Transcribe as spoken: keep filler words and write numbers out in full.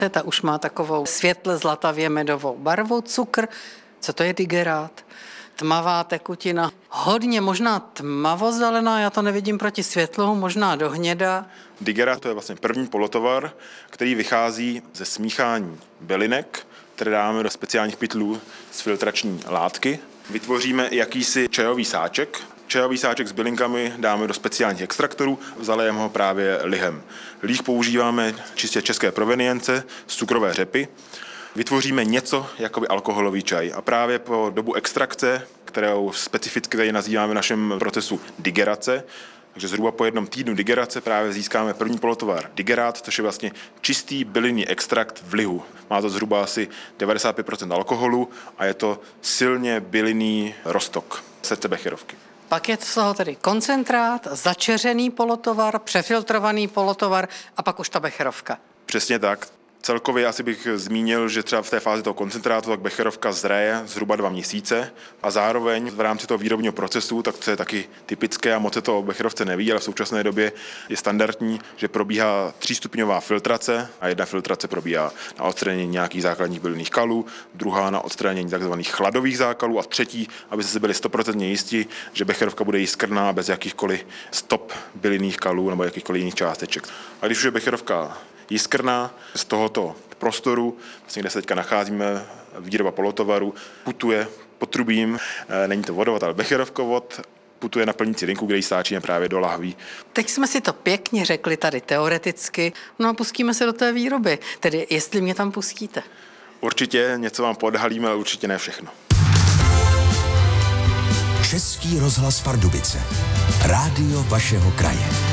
Ta už má takovou světle zlatavě medovou barvu, cukr. Co to je digerát? Tmavá tekutina, hodně možná tmavozelená, já to nevidím proti světlu, možná do hněda. Digerát to je vlastně první polotovar, který vychází ze smíchání bylinek, které dáme do speciálních pytlů z filtrační látky. Vytvoříme jakýsi čajový sáček. Čajový sáček s bylinkami dáme do speciálních extraktorů, zalejeme ho právě lihem. Líh používáme čistě české provenience z cukrové řepy. Vytvoříme něco jako alkoholový čaj a právě po dobu extrakce, kterou specificky tady nazýváme v našem procesu digerace, takže zhruba po jednom týdnu digerace právě získáme první polotovar digerát, což je vlastně čistý bylinný extrakt v lihu. Má to zhruba asi devadesát pět procent alkoholu a je to silně bylinný roztok srdce becherovky. Pak je z toho tedy koncentrát, začeřený polotovar, přefiltrovaný polotovar a pak už ta becherovka. Přesně tak. Celkově asi bych zmínil, že třeba v té fázi toho koncentrátu tak becherovka zraje zhruba dva měsíce a zároveň v rámci toho výrobního procesu, tak to je taky typické a moc se to o becherovce neví, ale v současné době je standardní, že probíhá třístupňová filtrace a jedna filtrace probíhá na odstranění nějakých základních bylinných kalů, druhá na odstranění tzv. Chladových zákalů a třetí, aby se byli stoprocentně jistí, že becherovka bude jiskrná bez jakýchkoliv stop bylinných kalů nebo jakýchkoliv jiných částeček. A když už je becherovka jiskrná, z tohoto prostoru, vlastně, kde se teďka nacházíme, výroba polotovaru, putuje potrubím, není to vodovod, ale becherovkovod, putuje na plnící linku, kde ji stáčíme právě do lahví. Teď jsme si to pěkně řekli tady teoreticky, no a pustíme se do té výroby, tedy jestli mě tam pustíte. Určitě něco vám podhalíme, ale určitě ne všechno. Český rozhlas Pardubice. Rádio vašeho kraje.